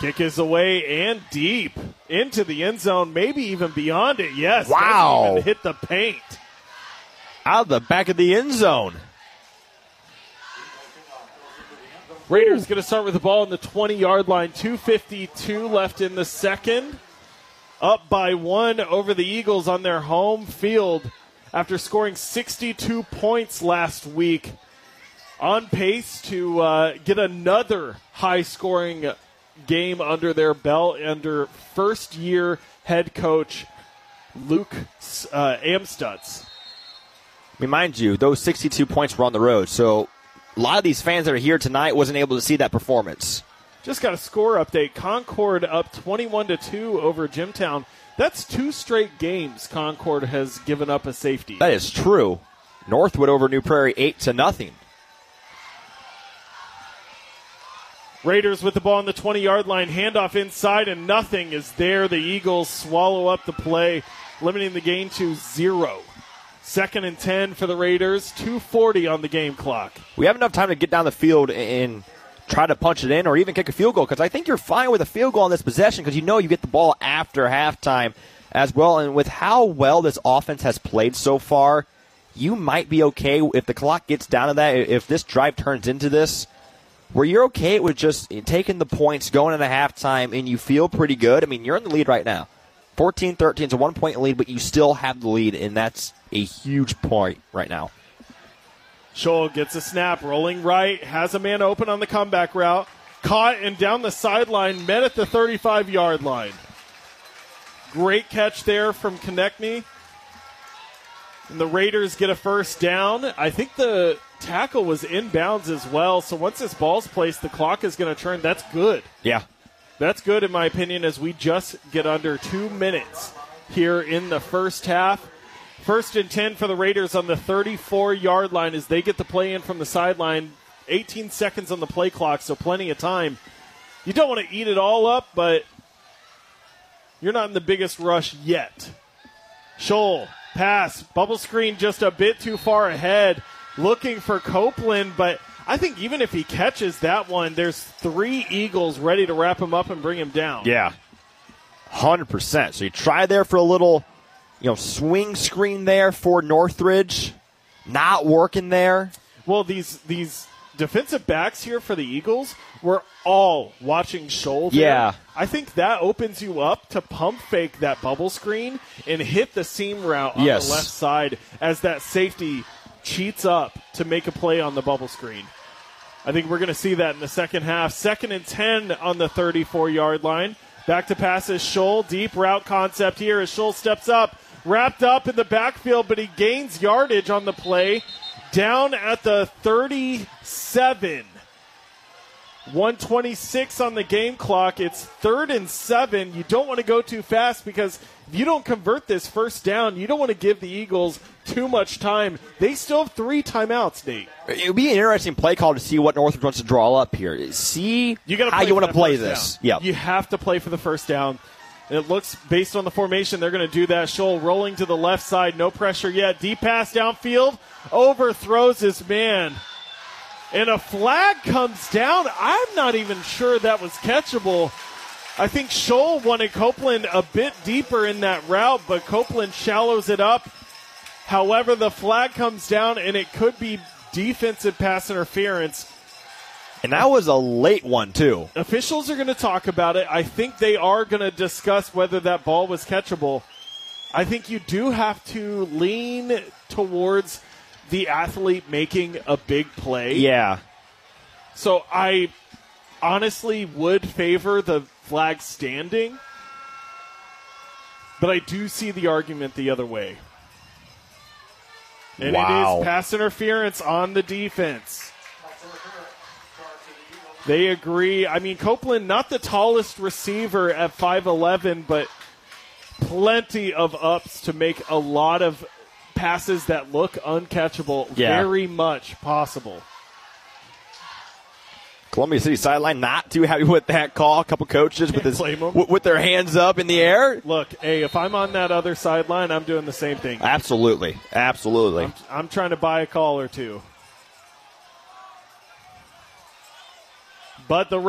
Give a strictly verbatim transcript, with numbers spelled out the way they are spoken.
Kick is away and deep into the end zone, maybe even beyond it. Yes. Wow. Doesn't even hit the paint. Out of the back of the end zone. Raiders going to start with the ball on the twenty-yard line. two fifty-two left in the second. Up by one over the Eagles on their home field after scoring sixty-two points last week. On pace to uh, get another high-scoring game under their belt under first-year head coach Luke uh, Amstutz. Remind you, those sixty-two points were on the road, so a lot of these fans that are here tonight wasn't able to see that performance. Just got a score update. Concord up twenty-one to two over Jimtown. That's two straight games Concord has given up a safety. That is true. Northwood over New Prairie eight to nothing. Raiders with the ball on the twenty-yard line. Handoff inside, and nothing is there. The Eagles swallow up the play, limiting the gain to zero. Second and ten for the Raiders. two forty on the game clock. We have enough time to get down the field and try to punch it in or even kick a field goal, because I think you're fine with a field goal on this possession because you know you get the ball after halftime as well. And with how well this offense has played so far, you might be okay if the clock gets down to that, if this drive turns into this, where you're okay with just taking the points, going into halftime, and you feel pretty good. I mean, you're in the lead right now. fourteen thirteen is a one-point lead, but you still have the lead, and that's a huge point right now. Scholl gets a snap, rolling right, has a man open on the comeback route, caught and down the sideline, met at the thirty-five-yard line. Great catch there from Konechny. And the Raiders get a first down. I think the tackle was inbounds as well, so once this ball's placed, the clock is going to turn. That's good. Yeah. That's good, in my opinion, as we just get under two minutes here in the first half. First and ten for the Raiders on the thirty-four-yard line as they get the play in from the sideline. eighteen seconds on the play clock, so plenty of time. You don't want to eat it all up, but you're not in the biggest rush yet. Scholl, pass, bubble screen just a bit too far ahead, looking for Copeland, but I think even if he catches that one, there's three Eagles ready to wrap him up and bring him down. Yeah, one hundred percent. So you try there for a little, you know, swing screen there for Northridge. Not working there. Well, these these defensive backs here for the Eagles were all watching Scholl there. Yeah. I think that opens you up to pump fake that bubble screen and hit the seam route on yes. the left side as that safety cheats up to make a play on the bubble screen. I think we're going to see that in the second half. Second and ten on the thirty-four-yard line. Back to passes Scholl. Deep route concept here as Scholl steps up. Wrapped up in the backfield, but he gains yardage on the play. Down at the thirty-seven. one twenty-six on the game clock. It's third and seven. You don't want to go too fast because if you don't convert this first down, you don't want to give the Eagles too much time. They still have three timeouts, Nate. It would be an interesting play call to see what Northridge wants to draw up here. See you gotta how you want to play this. Yeah, you have to play for the first down. It looks, based on the formation, they're going to do that. Scholl rolling to the left side. No pressure yet. Deep pass downfield. Overthrows his man. And a flag comes down. I'm not even sure that was catchable. I think Scholl wanted Copeland a bit deeper in that route, but Copeland shallows it up. However, the flag comes down, and it could be defensive pass interference. And that was a late one, too. Officials are going to talk about it. I think they are going to discuss whether that ball was catchable. I think you do have to lean towards the athlete making a big play. Yeah. So I honestly would favor the flag standing, but I do see the argument the other way. And wow. It is pass interference on the defense. They agree. I mean, Copeland, not the tallest receiver at five eleven, but plenty of ups to make a lot of passes that look uncatchable. Yeah. Very much possible. Columbia City sideline not too happy with that call. A couple coaches with, his, w- with their hands up in the air. Look, hey, if I'm on that other sideline, I'm doing the same thing. Absolutely. Absolutely. I'm, I'm trying to buy a call or two. But the